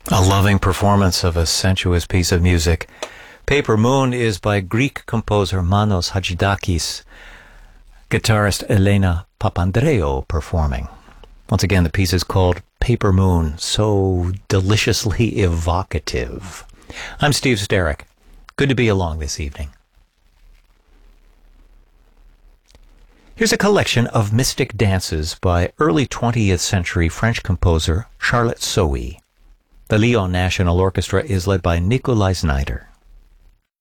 A loving performance of a sensuous piece of music. Paper Moon is by Greek composer Manos Hadjidakis, guitarist Elena Papandreou performing. Once again, the piece is called Paper Moon, so deliciously evocative. I'm Steve Sterrick. Good to be along this evening. Here's a collection of mystic dances by early 20th century French composer Charlotte Sohi. The Lyon National Orchestra is led by Nikolai Znaider.